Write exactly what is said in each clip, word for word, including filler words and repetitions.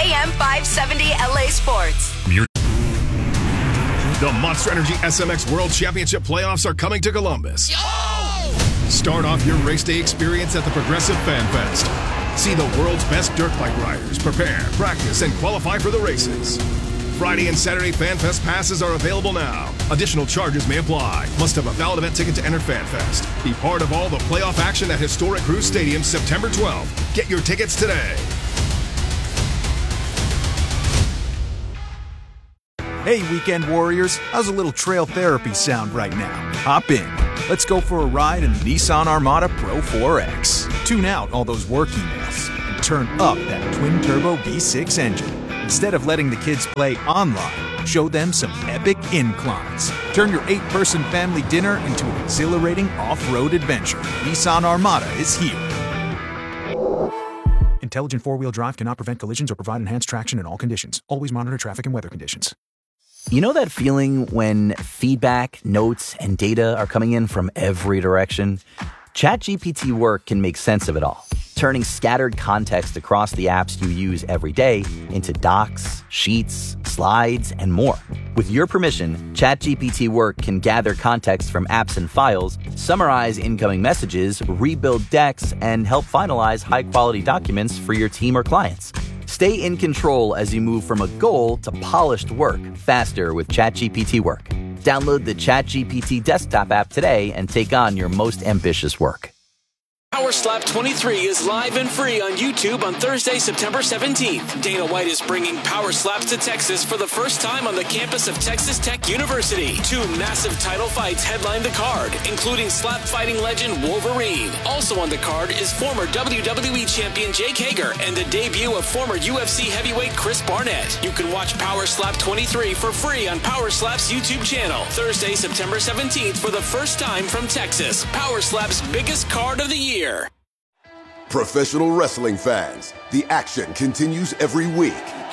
A M five seventy L A Sports. The Monster Energy S M X World Championship playoffs are coming to Columbus. Yo! Start off your race day experience at the Progressive Fan Fest. See the world's best dirt bike riders prepare, practice, and qualify for the races. Friday and Saturday Fan Fest passes are available now. Additional charges may apply. Must have a valid event ticket to enter Fan Fest. Be part of all the playoff action at historic Cruise Stadium September twelfth. Get your tickets today. Hey, weekend warriors, how's a little trail therapy sound right now? Hop in. Let's go for a ride in the Nissan Armada Pro four X. Tune out all those work emails and turn up that twin-turbo V six engine. Instead of letting the kids play online, show them some epic inclines. Turn your eight-person family dinner into an exhilarating off-road adventure. Nissan Armada is here. Intelligent four-wheel drive cannot prevent collisions or provide enhanced traction in all conditions. Always monitor traffic and weather conditions. You know that feeling when feedback, notes, and data are coming in from every direction? ChatGPT Work can make sense of it all, turning scattered context across the apps you use every day into docs, sheets, slides, and more. With your permission, ChatGPT Work can gather context from apps and files, summarize incoming messages, rebuild decks, and help finalize high-quality documents for your team or clients. Stay in control as you move from a goal to polished work faster with ChatGPT Work. Download the ChatGPT desktop app today and take on your most ambitious work. Power Slap twenty-three is live and free on YouTube on Thursday, September seventeenth. Dana White is bringing Power Slaps to Texas for the first time on the campus of Texas Tech University. Two massive title fights headline the card, including slap fighting legend Wolverine. Also on the card is former W W E champion Jake Hager and the debut of former U F C heavyweight Chris Barnett. You can watch Power Slap twenty-three for free on Power Slap's YouTube channel. Thursday, September seventeenth for the first time from Texas. Power Slap's biggest card of the year. Professional wrestling fans, the action continues every week.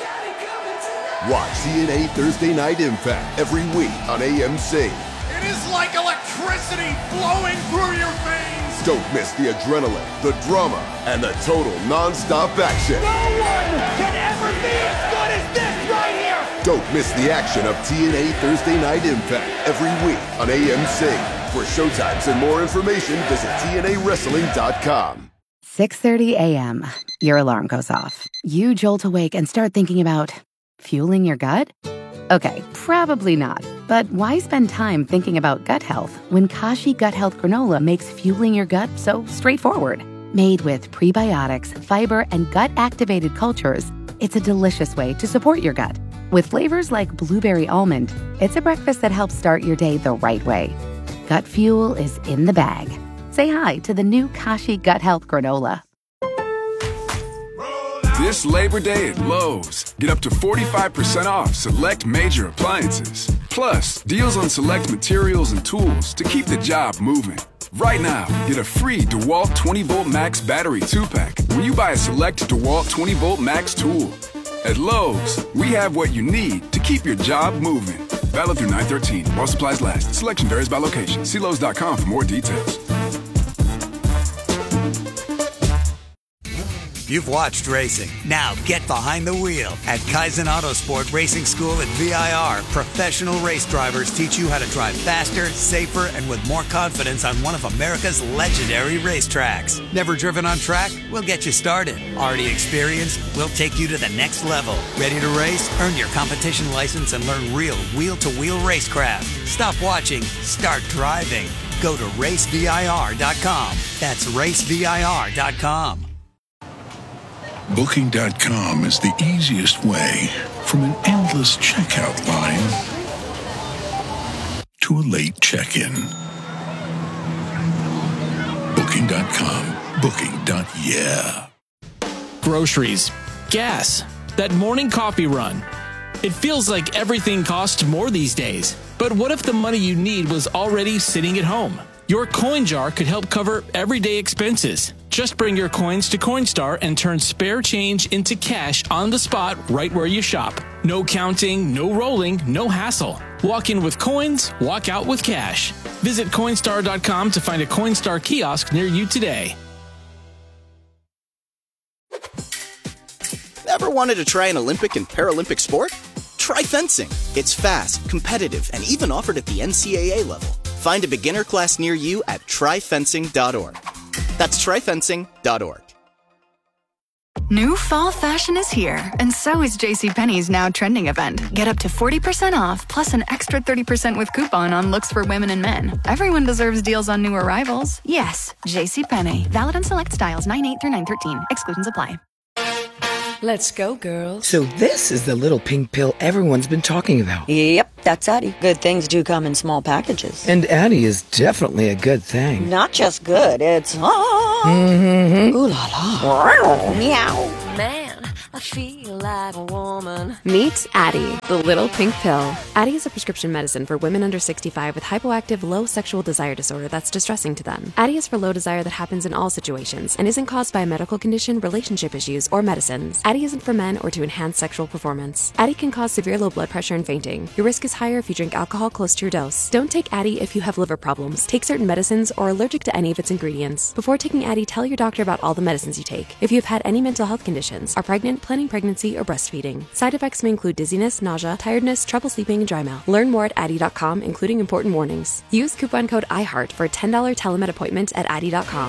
Watch T N A Thursday Night Impact every week on A M C. It is like electricity flowing through your veins. Don't miss the adrenaline, the drama, and the total non-stop action. No one can ever be as good as this right here. Don't miss the action of T N A Thursday Night Impact every week on A M C. For showtimes and more information, visit T N A wrestling dot com. six thirty a.m. Your alarm goes off. You jolt awake and start thinking about fueling your gut? Okay, probably not. But why spend time thinking about gut health when Kashi Gut Health Granola makes fueling your gut so straightforward? Made with prebiotics, fiber, and gut-activated cultures, it's a delicious way to support your gut. With flavors like blueberry almond, it's a breakfast that helps start your day the right way. Gut fuel is in the bag. Say hi to the new Kashi Gut Health Granola. This Labor Day at Lowe's, get up to forty-five percent off select major appliances. Plus, deals on select materials and tools to keep the job moving. Right now, get a free DeWalt twenty volt Max battery two pack when you buy a select DeWalt twenty volt Max tool. At Lowe's, we have what you need to keep your job moving. Valid through nine thirteen while supplies last. Selection varies by location. See Lowe's dot com for more details. You've watched racing. Now get behind the wheel. At Kaizen Autosport Racing School at V I R, professional race drivers teach you how to drive faster, safer, and with more confidence on one of America's legendary racetracks. Never driven on track? We'll get you started. Already experienced? We'll take you to the next level. Ready to race? Earn your competition license and learn real wheel-to-wheel racecraft. Stop watching. Start driving. Go to race V I R dot com. That's race V I R dot com. Booking dot com is the easiest way from an endless checkout line to a late check-in. Booking dot com. Booking. Yeah. Groceries, gas, that morning coffee run. It feels like everything costs more these days. But what if the money you need was already sitting at home? Your coin jar could help cover everyday expenses. Just bring your coins to Coinstar and turn spare change into cash on the spot right where you shop. No counting, no rolling, no hassle. Walk in with coins, walk out with cash. Visit Coinstar dot com to find a Coinstar kiosk near you today. Ever wanted to try an Olympic and Paralympic sport? Try fencing. It's fast, competitive, and even offered at the N C A A level. Find a beginner class near you at try fencing dot org. That's try fencing dot org. New fall fashion is here, and so is JCPenney's now trending event. Get up to forty percent off, plus an extra thirty percent with coupon on looks for women and men. Everyone deserves deals on new arrivals. Yes, JCPenney. Valid on select styles nine eight through nine thirteen. Exclusions apply. Let's go, girls. So this is the little pink pill everyone's been talking about. Yep, that's Addie. Good things do come in small packages. And Addie is definitely a good thing. Not just good, it's... Oh, mm-hmm. Ooh la la. Meow. Man, I feel like a woman. Meet Addie, the little pink pill. Addie is a prescription medicine for women under sixty-five with hypoactive low sexual desire disorder that's distressing to them. Addie is for low desire that happens in all situations and isn't caused by a medical condition, relationship issues, or medicines. Addie isn't for men or to enhance sexual performance. Addie can cause severe low blood pressure and fainting. Your risk is higher if you drink alcohol close to your dose. Don't take Addie if you have liver problems, take certain medicines, or are allergic to any of its ingredients. Before taking Addie, tell your doctor about all the medicines you take. If you have had any mental health conditions, are pregnant, planning pregnancy, or breastfeeding. Side effects may include dizziness, nausea, tiredness, trouble sleeping, and dry mouth. Learn more at addie dot com, including important warnings. Use coupon code iHeart for a ten dollars telemed appointment at addie dot com.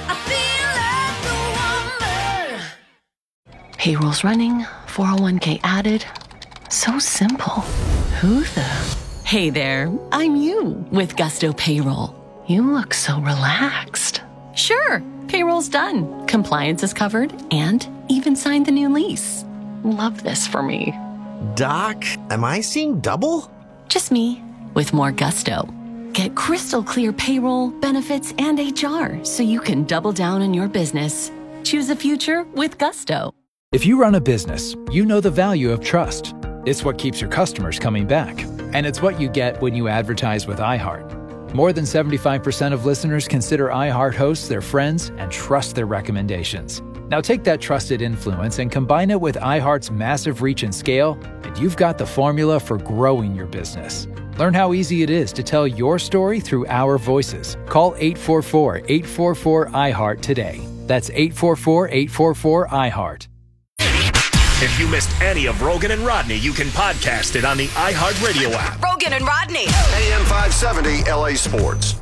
Payroll's running, four oh one k added. So simple. Who the? Hey there, I'm you with Gusto Payroll. You look so relaxed. Sure, payroll's done. Compliance is covered and even signed the new lease. Love this for me. Doc, am I seeing double? Just me with more Gusto. Get crystal clear payroll, benefits, and H R so you can double down on your business. Choose a future with Gusto. If you run a business, you know the value of trust. It's what keeps your customers coming back. And it's what you get when you advertise with iHeart. More than seventy-five percent of listeners consider iHeart hosts their friends and trust their recommendations. Now take that trusted influence and combine it with iHeart's massive reach and scale, and you've got the formula for growing your business. Learn how easy it is to tell your story through our voices. Call eight four four, eight four four, I heart today. That's eight four four, eight four four, I heart. If you missed any of Rogan and Rodney, you can podcast it on the iHeartRadio app. Rogan and Rodney. A M five seventy L A Sports.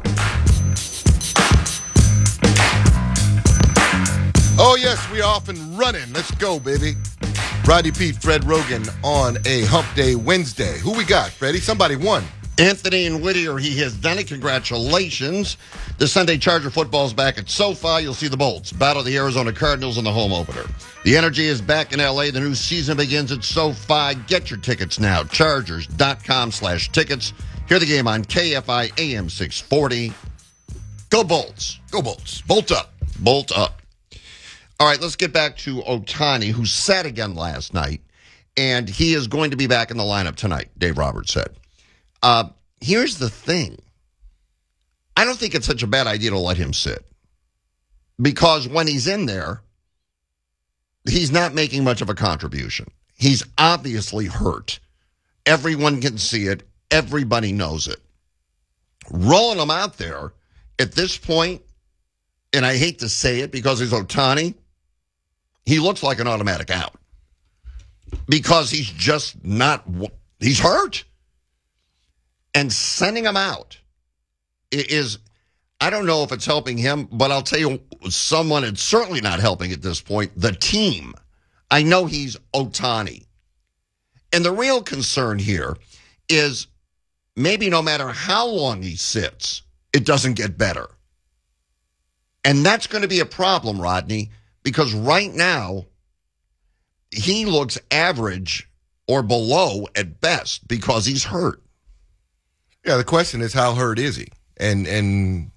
Oh, yes, we are off and running. Let's go, baby. Rodney Pete, Fred Rogan on a Hump Day Wednesday. Who we got, Freddie? Somebody won. Anthony and Whittier, he has done it. Congratulations. The Sunday Charger football's back at SoFi. You'll see the Bolts battle the Arizona Cardinals in the home opener. The energy is back in L A. The new season begins at SoFi. Get your tickets now. Chargers.com slash tickets. Hear the game on K F I A M six forty. Go Bolts. Go Bolts. Bolt up. Bolt up. All right, let's get back to Ohtani, who sat again last night, and he is going to be back in the lineup tonight, Dave Roberts said. Uh, here's the thing. I don't think it's such a bad idea to let him sit. Because when he's in there, he's not making much of a contribution. He's obviously hurt. Everyone can see it. Everybody knows it. Rolling him out there at this point, and I hate to say it because he's Ohtani, he looks like an automatic out. Because he's just not, he's hurt. And sending him out is, I don't know if it's helping him, but I'll tell you someone it's certainly not helping at this point, the team. I know he's Ohtani. And the real concern here is maybe no matter how long he sits, it doesn't get better. And that's going to be a problem, Rodney, because right now he looks average or below at best because he's hurt. Yeah, the question is how hurt is he? And and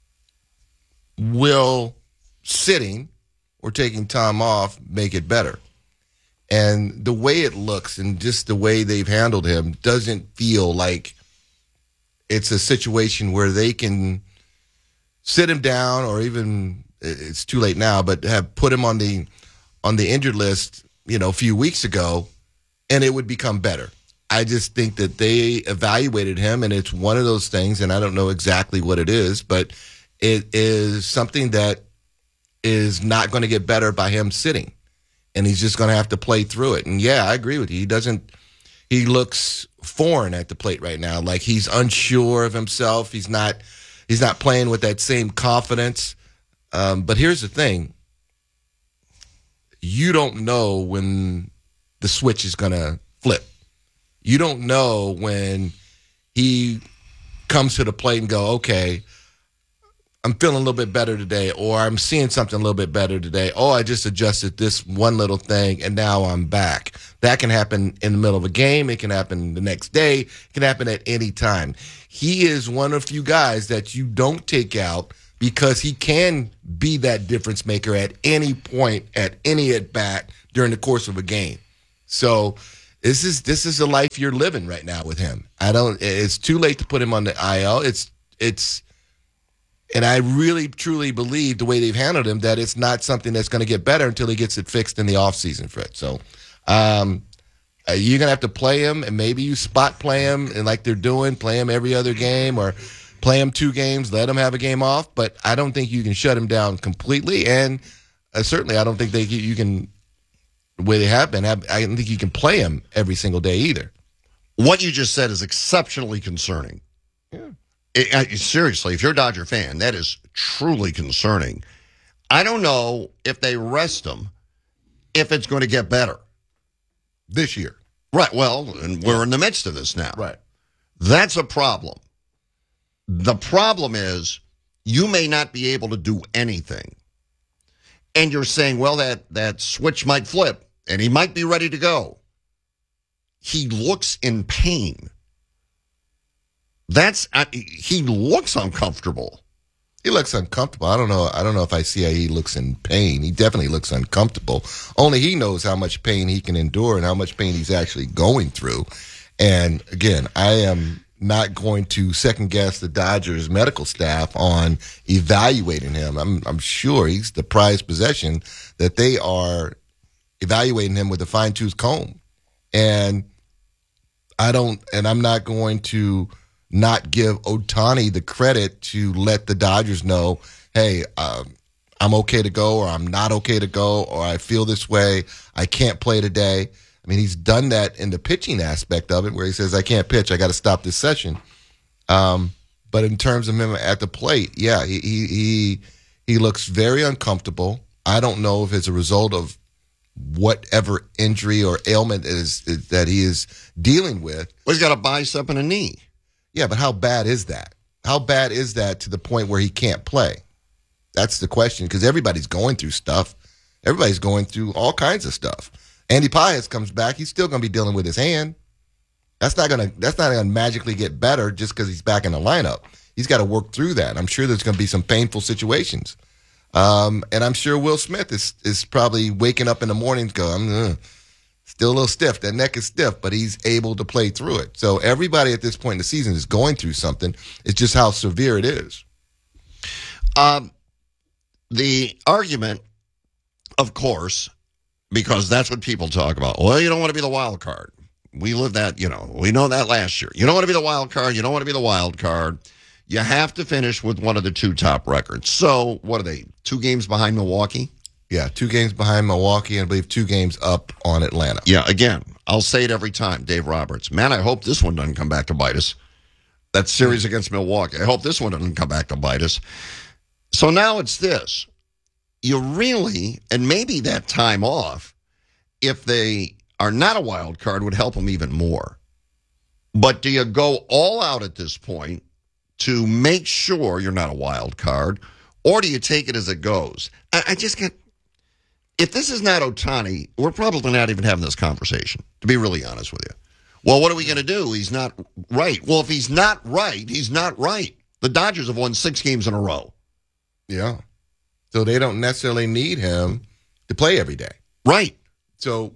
will sitting or taking time off make it better? And the way it looks and just the way they've handled him doesn't feel like it's a situation where they can sit him down, or even it's too late now, but have put him on the on the injured list, you know, a few weeks ago, and it would become better. I just think that they evaluated him, and it's one of those things, and I don't know exactly what it is, but it is something that is not going to get better by him sitting. and he's just going to have to play through it. And yeah, I agree with you. He doesn't. He looks foreign at the plate right now, like he's unsure of himself. He's not. He's not playing with that same confidence. Um, but here's the thing: you don't know when the switch is going to flip. You don't know when he comes to the plate and go, okay, I'm feeling a little bit better today, or I'm seeing something a little bit better today. Oh, I just adjusted this one little thing, and now I'm back. That can happen in the middle of a game. It can happen the next day. It can happen at any time. He is one of the few guys that you don't take out because he can be that difference maker at any point, at any at-bat during the course of a game. So this is this is the life you're living right now with him. I don't. It's too late to put him on the I L. It's it's, and I really truly believe the way they've handled him that it's not something that's going to get better until he gets it fixed in the offseason, Fred. So um, uh, you're gonna have to play him, and maybe you spot play him, and like they're doing, play him every other game, or play him two games, let him have a game off. But I don't think you can shut him down completely, and uh, certainly I don't think they you can. The way they have been, I don't think you can play him every single day either. What you just said is exceptionally concerning. Yeah. It, I, seriously, if you're a Dodger fan, that is truly concerning. I don't know if they rest him, if it's going to get better this year. Right. Well, and we're in the midst of this now. Right. That's a problem. The problem is you may not be able to do anything. And you're saying, well, that, that switch might flip, and he might be ready to go. He looks in pain. That's uh, he looks uncomfortable. He looks uncomfortable. I don't know. I don't know if I see how he looks in pain. He definitely looks uncomfortable. Only he knows how much pain he can endure and how much pain he's actually going through. And again, I am not going to second guess the Dodgers medical staff on evaluating him. I'm I'm sure he's the prized possession that they are evaluating him with a fine-tooth comb. And I don't and I'm not going to not give Ohtani the credit to let the Dodgers know, hey, um, I'm okay to go, or I'm not okay to go, or I feel this way, I can't play today. I mean, he's done that in the pitching aspect of it, where he says, I can't pitch, I got to stop this session. Um, but in terms of him at the plate, yeah, he, he he he looks very uncomfortable. I don't know if it's a result of whatever injury or ailment is, is that he is dealing with. Well, he's got a bicep and a knee. Yeah, but how bad is that? How bad is that to the point where he can't play? That's the question, because everybody's going through stuff. Everybody's going through all kinds of stuff. Andy Paez comes back, he's still going to be dealing with his hand. That's not going to that's not going to magically get better just because he's back in the lineup. He's got to work through that. I'm sure there's going to be some painful situations. Um, and I'm sure Will Smith is is probably waking up in the mornings going, I'm uh, still a little stiff. That neck is stiff, but he's able to play through it. So everybody at this point in the season is going through something. It's just how severe it is. Um, the argument, of course, because that's what people talk about. Well, you don't want to be the wild card. We lived that, you know, we know that last year. You don't want to be the wild card. You don't want to be the wild card. You have to finish with one of the two top records. So, what are they? Two games behind Milwaukee? Yeah, two games behind Milwaukee, and I believe two games up on Atlanta. Yeah, again, I'll say it every time, Dave Roberts. Man, I hope this one doesn't come back to bite us. That series against Milwaukee. I hope this one doesn't come back to bite us. So now it's this. You really, and maybe that time off, if they are not a wild card, would help them even more. But do you go all out at this point to make sure you're not a wild card, or do you take it as it goes? I, I just get, if this is not Ohtani, we're probably not even having this conversation, to be really honest with you. Well, what are we going to do? He's not right. Well, if he's not right, he's not right. The Dodgers have won six games in a row. Yeah. So they don't necessarily need him to play every day. Right. So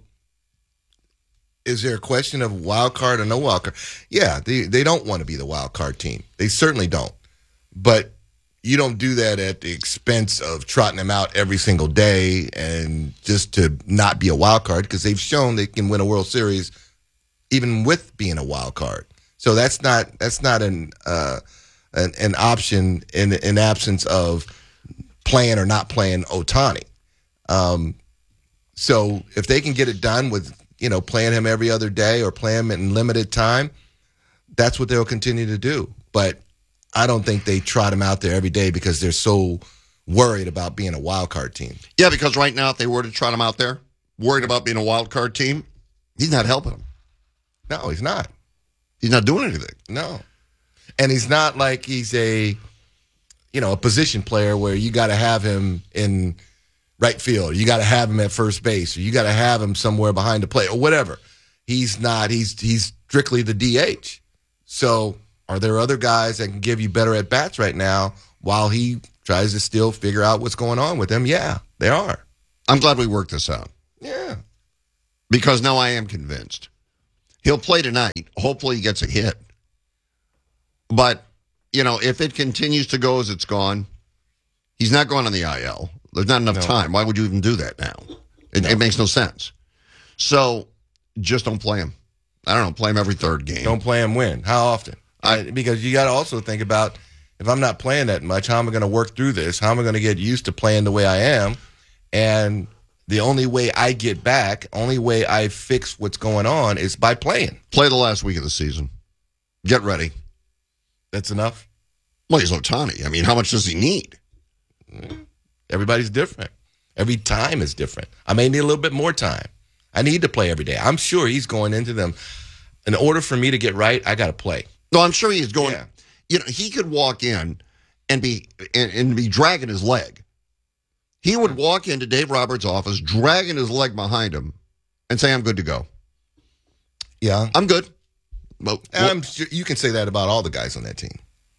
is there a question of wild card or no wild card? Yeah, they, they don't want to be the wild card team. They certainly don't. But you don't do that at the expense of trotting them out every single day and just to not be a wild card, because they've shown they can win a World Series even with being a wild card. So that's not that's not an uh, an, an option in in absence of playing or not playing Ohtani. Um, So if they can get it done with, you know, playing him every other day or play him in limited time, that's what they'll continue to do. But I don't think they trot him out there every day because they're so worried about being a wild card team. Yeah, because right now, if they were to trot him out there, worried about being a wild card team, he's not helping them. No, he's not. He's not doing anything. No. And he's not like he's a, you know, a position player where you got to have him in right field. You got to have him at first base. Or you got to have him somewhere behind the plate or whatever. He's not. He's he's strictly the D H. So are there other guys that can give you better at-bats right now while he tries to still figure out what's going on with him? Yeah, there are. I'm glad we worked this out. Yeah. Because now I am convinced. He'll play tonight. Hopefully he gets a hit. But, you know, if it continues to go as it's gone, he's not going on the I L. There's not enough No. time. Why would you even do that now? It, No. it makes no sense. So just don't play him. I don't know, play him every third game. Don't play him when? How often? I, because you got to also think about, if I'm not playing that much, how am I going to work through this? How am I going to get used to playing the way I am? And the only way I get back, only way I fix what's going on is by playing. Play the last week of the season. Get ready. That's enough? Well, he's Ohtani. I mean, how much does he need? Everybody's different. Every time is different. I may need a little bit more time. I need to play every day. I'm sure he's going into them. In order for me to get right, I got to play. No, I'm sure he's going. Yeah. You know, he could walk in and be and, and be dragging his leg. He would walk into Dave Roberts' office, dragging his leg behind him, and say, "I'm good to go." Yeah, I'm good. Well, I'm sure you can say that about all the guys on that team.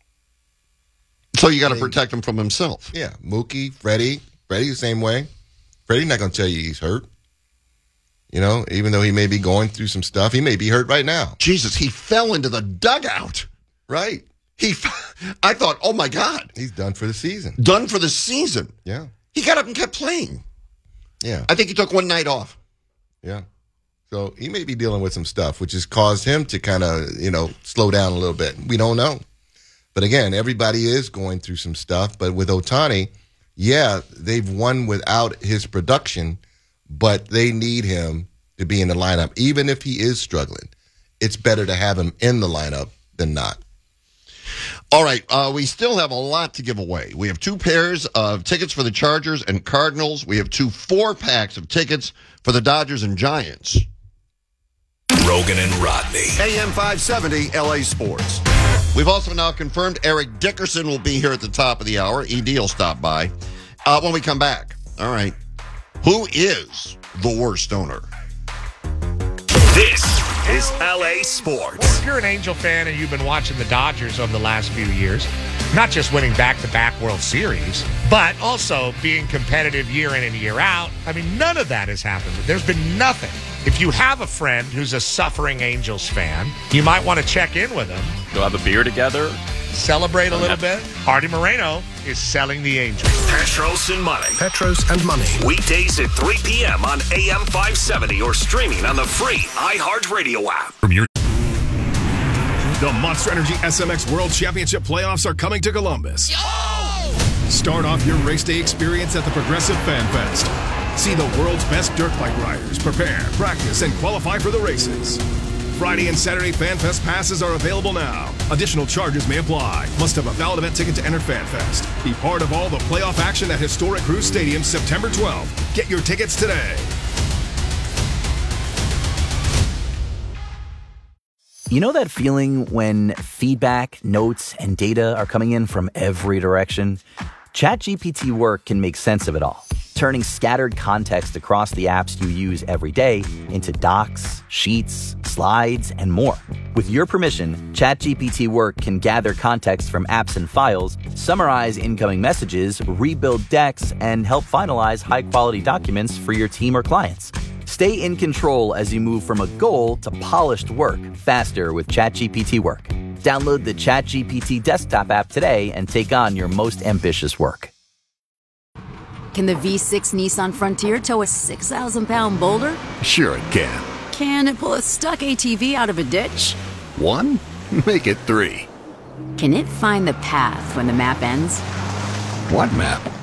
So you got to protect him from himself. Yeah, Mookie, Freddie, Freddie the same way. Freddie's not going to tell you he's hurt. You know, even though he may be going through some stuff, he may be hurt right now. Jesus, he fell into the dugout. Right. He, I thought, oh my God, he's done for the season. Done for the season. Yeah. He got up and kept playing. Yeah. I think he took one night off. Yeah. So he may be dealing with some stuff, which has caused him to kind of, you know, slow down a little bit. We don't know. But again, everybody is going through some stuff. But with Ohtani, yeah, they've won without his production, but they need him to be in the lineup. Even if he is struggling, it's better to have him in the lineup than not. All right, uh, we still have a lot to give away. We have two pairs of tickets for the Chargers and Cardinals. We have two four-packs of tickets for the Dodgers and Giants. Rogan and Rodney. A M five seventy, L A Sports. We've also now confirmed Eric Dickerson will be here at the top of the hour. E D will stop by uh, when we come back. All right. Who is the worst owner? This is L A Sports. Well, if you're an Angel fan and you've been watching the Dodgers over the last few years, not just winning back-to-back World Series, but also being competitive year in and year out, I mean, none of that has happened. There's been nothing. If you have a friend who's a suffering Angels fan, you might want to check in with them. Go have a beer together. Celebrate a little bit. Artie Moreno is selling the Angels. Petros and Money. Petros and Money. Weekdays at three p.m. on A M five seventy or streaming on the free iHeartRadio app. From your The Monster Energy S M X World Championship playoffs are coming to Columbus. Start off your race day experience at the Progressive Fan Fest. See the world's best dirt bike riders prepare, practice, and qualify for the races. Friday and Saturday Fan Fest passes are available now. Additional charges may apply. Must have a valid event ticket to enter Fan Fest. Be part of all the playoff action at historic Cruise Stadium September twelfth. Get your tickets today. You know that feeling when feedback, notes, and data are coming in from every direction? ChatGPT Work can make sense of it all, turning scattered context across the apps you use every day into docs, sheets, slides, and more. With your permission, ChatGPT Work can gather context from apps and files, summarize incoming messages, rebuild decks, and help finalize high-quality documents for your team or clients. Stay in control as you move from a goal to polished work faster with ChatGPT Work. Download the ChatGPT desktop app today and take on your most ambitious work. Can the V six Nissan Frontier tow a six thousand pound boulder? Sure it can. Can it pull a stuck A T V out of a ditch? One? Make it three. Can it find the path when the map ends? What map?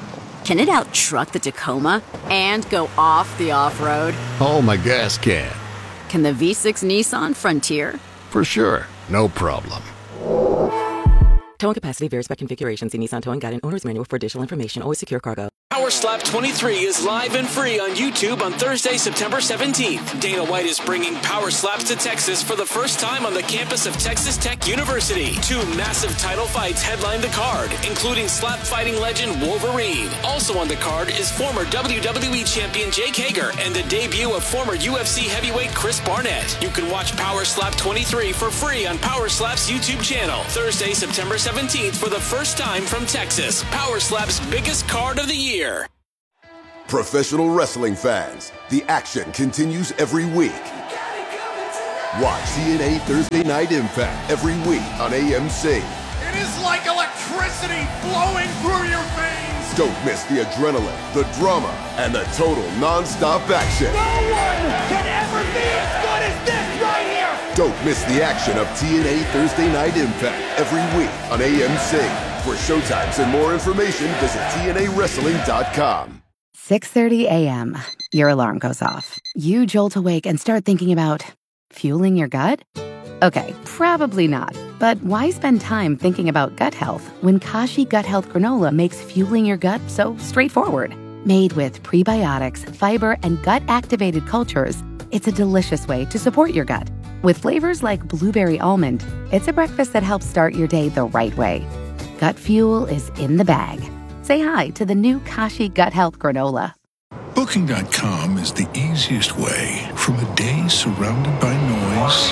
Can it out-truck the Tacoma and go off the off-road? Oh, my gas can. Can the V six Nissan Frontier? For sure. No problem. Towing capacity varies by configuration. See Nissan Towing Guide and Owner's Manual for additional information. Always secure cargo. Power Slap twenty-three is live and free on YouTube on Thursday, September seventeenth. Dana White is bringing Power Slaps to Texas for the first time on the campus of Texas Tech University. Two massive title fights headline the card, including slap fighting legend Wolverine. Also on the card is former W W E champion Jake Hager and the debut of former U F C heavyweight Chris Barnett. You can watch Power Slap twenty-three for free on Power Slap's YouTube channel. Thursday, September seventeenth for the first time from Texas. Power Slap's biggest card of the year. Professional wrestling fans, the action continues every week. Watch T N A Thursday Night Impact every week on A M C. It is like electricity flowing through your veins. Don't miss the adrenaline, the drama, and the total non-stop action. No one can ever be as good as this right here. Don't miss the action of T N A Thursday Night Impact every week on A M C. For showtimes and more information, visit T N A wrestling dot com. six thirty a.m. Your alarm goes off. You jolt awake and start thinking about fueling your gut? Okay, probably not. But why spend time thinking about gut health when Kashi Gut Health Granola makes fueling your gut so straightforward? Made with prebiotics, fiber, and gut-activated cultures, it's a delicious way to support your gut. With flavors like blueberry almond, it's a breakfast that helps start your day the right way. Gut fuel is in the bag. Say hi to the new Kashi Gut Health Granola. Booking dot com is the easiest way from a day surrounded by noise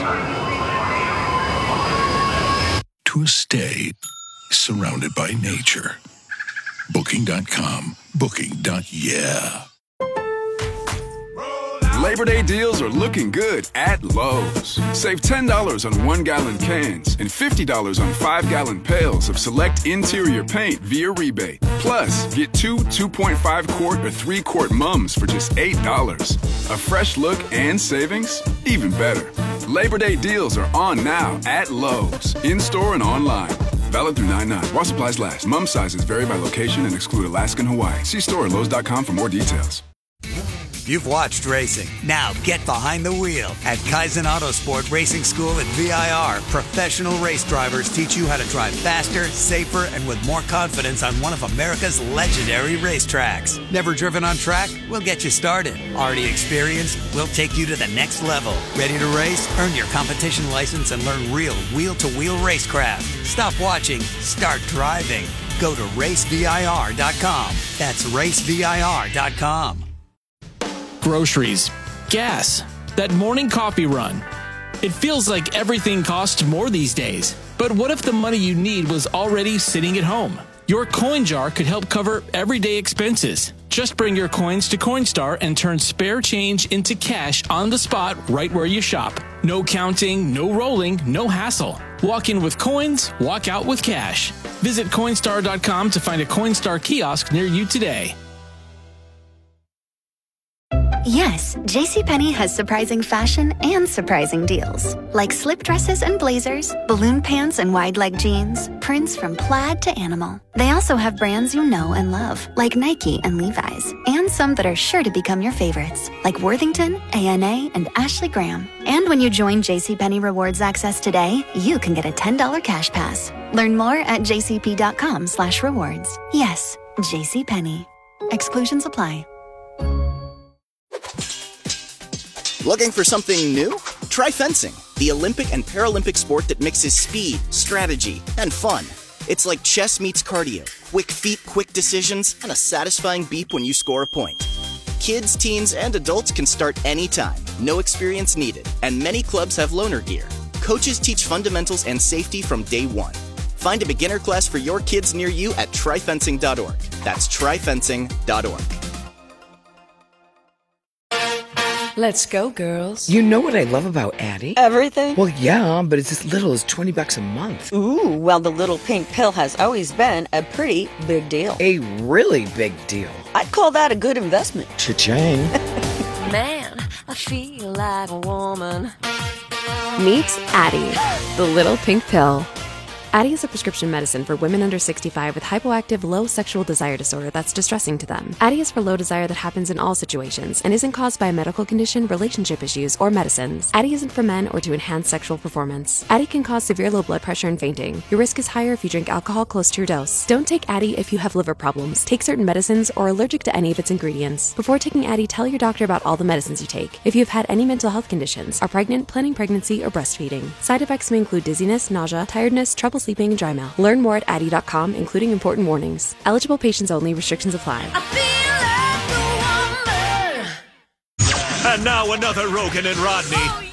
to a stay surrounded by nature. Booking dot com. Booking. Yeah. Labor Day deals are looking good at Lowe's. Save ten dollars on one-gallon cans and fifty dollars on five-gallon pails of select interior paint via rebate. Plus, get two two point five quart or three quart mums for just eight dollars. A fresh look and savings? Even better. Labor Day deals are on now at Lowe's, in-store and online. Valid through nine nine. While supplies last. Mum sizes vary by location and exclude Alaska and Hawaii. See store at Lowe's dot com for more details. You've watched racing. Now get behind the wheel. At Kaizen Autosport Racing School at V I R, professional race drivers teach you how to drive faster, safer, and with more confidence on one of America's legendary racetracks. Never driven on track? We'll get you started. Already experienced? We'll take you to the next level. Ready to race? Earn your competition license and learn real wheel-to-wheel racecraft. Stop watching. Start driving. Go to race V I R dot com. That's race V I R dot com. Groceries, gas, that morning coffee run. It feels like everything costs more these days. But what if the money you need was already sitting at home? Your coin jar could help cover everyday expenses. Just bring your coins to Coinstar and turn spare change into cash on the spot right where you shop. No counting, no rolling, no hassle. Walk in with coins, walk out with cash. Visit Coinstar dot com to find a Coinstar kiosk near you today. Yes, JCPenney has surprising fashion and surprising deals. Like slip dresses and blazers, balloon pants and wide leg jeans, prints from plaid to animal. They also have brands you know and love, like Nike and Levi's, and some that are sure to become your favorites, like Worthington, A N A, and Ashley Graham. And when you join JCPenney Rewards Access today, you can get a ten dollars cash pass. Learn more at jcp.com slash rewards. Yes, JCPenney. Exclusions apply. Looking for something new? Try fencing, the Olympic and Paralympic sport that mixes speed, strategy, and fun. It's like chess meets cardio, quick feet, quick decisions, and a satisfying beep when you score a point. Kids, teens, and adults can start anytime, no experience needed, and many clubs have loaner gear. Coaches teach fundamentals and safety from day one. Find a beginner class for your kids near you at try fencing dot org. That's try fencing dot org. Let's go, girls. You know what I love about Addie? Everything? Well, yeah, but it's as little as twenty bucks a month. Ooh, well, the little pink pill has always been a pretty big deal. A really big deal. I'd call that a good investment. Cha-ching. Man, I feel like a woman. Meet Addie, the little pink pill. Addie is a prescription medicine for women under sixty-five with hypoactive low sexual desire disorder that's distressing to them. Addie is for low desire that happens in all situations and isn't caused by a medical condition, relationship issues, or medicines. Addie isn't for men or to enhance sexual performance. Addie can cause severe low blood pressure and fainting. Your risk is higher if you drink alcohol close to your dose. Don't take Addie if you have liver problems, take certain medicines, or are allergic to any of its ingredients. Before taking Addie, tell your doctor about all the medicines you take. If you have had any mental health conditions, are pregnant, planning pregnancy, or breastfeeding. Side effects may include dizziness, nausea, tiredness, trouble sleeping, and dry mouth. Learn more at addie dot com, including important warnings. Eligible patients only. Restrictions apply. And now another Rogan and Rodney